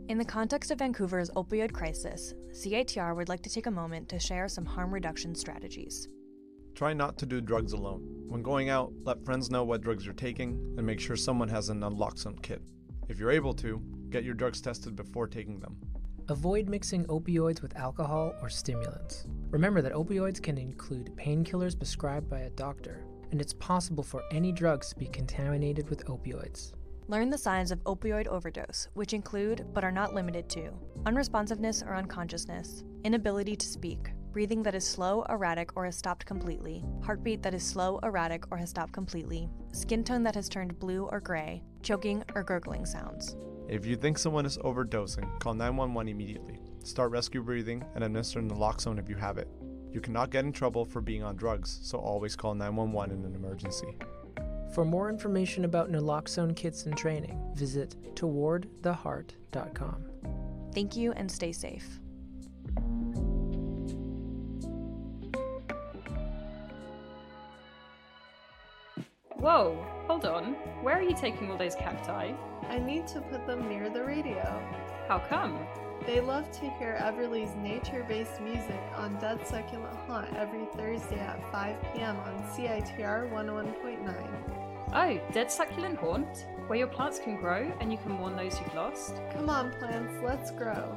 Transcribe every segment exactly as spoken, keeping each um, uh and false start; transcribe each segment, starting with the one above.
In the context of Vancouver's opioid crisis, C I T R would like to take a moment to share some harm reduction strategies. Try not to do drugs alone. When going out, let friends know what drugs you're taking and make sure someone has an naloxone kit. If you're able to, get your drugs tested before taking them. Avoid mixing opioids with alcohol or stimulants. Remember that opioids can include painkillers prescribed by a doctor, and it's possible for any drugs to be contaminated with opioids. Learn the signs of opioid overdose, which include, but are not limited to, unresponsiveness or unconsciousness, inability to speak, breathing that is slow, erratic, or has stopped completely, heartbeat that is slow, erratic, or has stopped completely, skin tone that has turned blue or gray, choking or gurgling sounds. If you think someone is overdosing, call nine one one immediately. Start rescue breathing and administer naloxone if you have it. You cannot get in trouble for being on drugs, so always call nine one one in an emergency. For more information about naloxone kits and training, visit toward the heart dot com. Thank you and stay safe. Whoa, hold on. Where are you taking all those cacti? I need to put them near the radio. How come? They love to hear Everly's nature-based music on Dead Succulent Haunt every Thursday at five p.m. on C I T R one oh one point nine. Oh, Dead Succulent Haunt? Where your plants can grow and you can warn those you've lost? Come on, plants, let's grow.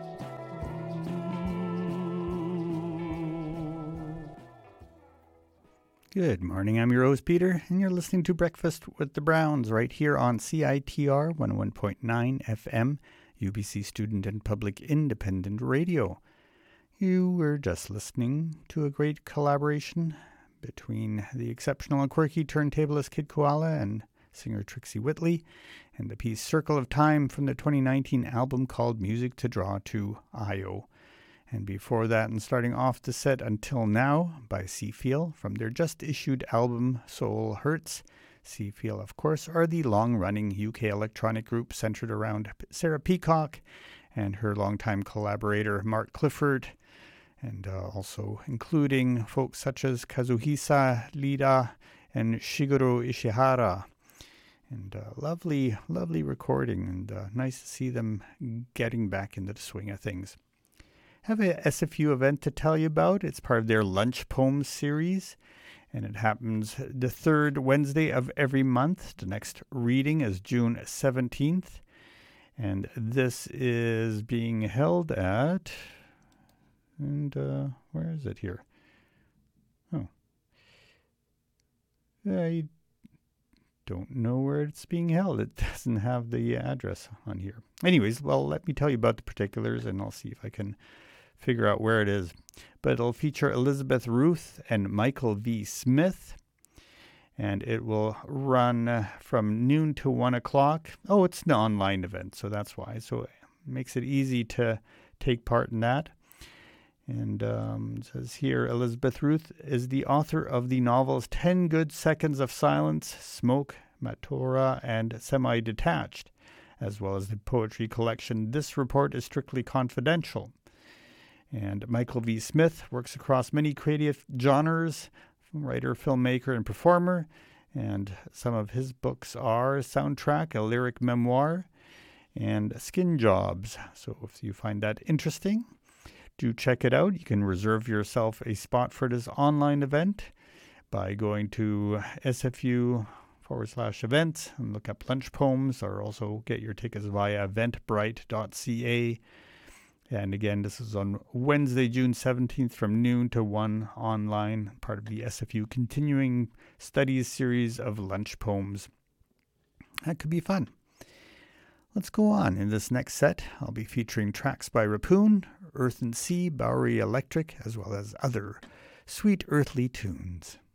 Good morning, I'm your host Peter, and you're listening to Breakfast with the Browns right here on C I T R one oh one point nine F M, U B C Student and Public Independent Radio. You were just listening to a great collaboration between the exceptional and quirky turntablist Kid Koala and singer Trixie Whitley, and the piece Circle of Time from the twenty nineteen album called Music to Draw to Io. And before that, and starting off the set Until Now by Seafeel from their just-issued album Soul Hurts. Seafeel, of course, are the long-running U K electronic group centered around Sarah Peacock and her longtime collaborator Mark Clifford, and uh, also including folks such as Kazuhisa Lida and Shigeru Ishihara. And uh, lovely, lovely recording, and uh, nice to see them getting back into the swing of things. Have a S F U event to tell you about. It's part of their Lunch Poems series, and it happens the third Wednesday of every month. The next reading is June seventeenth, and this is being held at, and uh, where is it here? Oh, I don't know where it's being held. It doesn't have the address on here. Anyways, well, let me tell you about the particulars, and I'll see if I can figure out where it is. But it'll feature Elizabeth Ruth and Michael V. Smith, and it will run uh, from noon to one o'clock. Oh, it's an online event, so that's why. So it makes it easy to take part in that. And um, it says here, Elizabeth Ruth is the author of the novels Ten Good Seconds of Silence, Smoke, Matora, and Semi-Detached, as well as the poetry collection This Report is Strictly Confidential. And Michael V. Smith works across many creative genres, writer, filmmaker, and performer. And some of his books are Soundtrack, a lyric memoir, and Skin Jobs. So if you find that interesting, do check it out. You can reserve yourself a spot for this online event by going to S F U forward slash events and look up Lunch Poems, or also get your tickets via eventbrite dot c a. And again, this is on Wednesday, June seventeenth from noon to one online, part of the S F U Continuing Studies series of Lunch Poems. That could be fun. Let's go on. In this next set, I'll be featuring tracks by Rapoon, Earth and Sea, Bowery Electric, as well as other sweet earthly tunes.